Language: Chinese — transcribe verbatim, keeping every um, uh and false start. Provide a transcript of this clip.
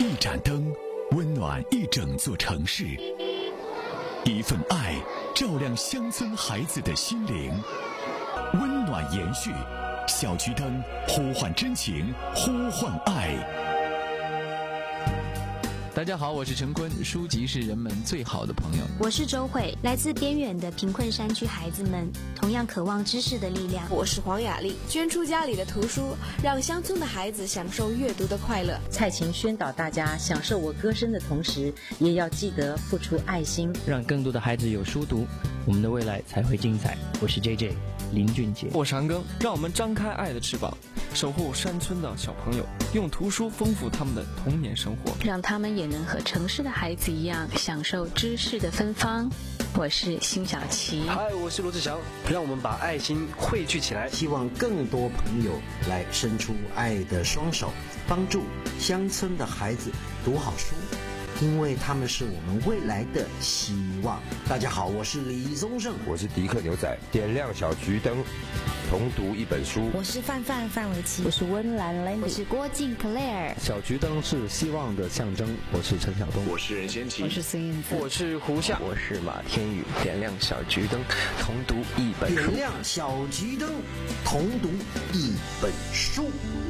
一盏灯温暖一整座城市，一份爱照亮乡村孩子的心灵，温暖延续，小桔灯呼唤真情，呼唤爱。 大家好，我是陈坤，书籍是人们最好的朋友。 我是周慧，来自边远的贫困山区孩子们同样渴望知识的力量。 我是黄雅丽，捐出家里的图书，让乡村的孩子享受阅读的快乐。 蔡琴宣导大家享受我歌声的同时，也要记得付出爱心， 让更多的孩子有书读，我们的未来才会精彩。我是 J J 林俊杰， 我是韩庚，让我们张开爱的翅膀，守护山村的小朋友，用图书丰富他们的童年生活， 让他们也能和城市的孩子一样享受知识的芬芳。我是辛晓琪。 嗨，我是罗志祥，让我们把爱心汇聚起来， 希望更多朋友来伸出爱的双手，帮助乡村的孩子读好书，因为他们是我们未来的希望。大家好，我是李宗盛， 我是迪克牛仔，点亮小桔灯，同读一本书。 我是范范范玮琪， 我是温岚 Landy， 我是郭靖 Claire。 小桔灯是希望的象征，我是陈晓东， 我是任贤齐， 我是孙燕姿， 我是胡夏， 我是马天宇。点亮小桔灯，同读一本书。 点亮小桔灯，同读一本书。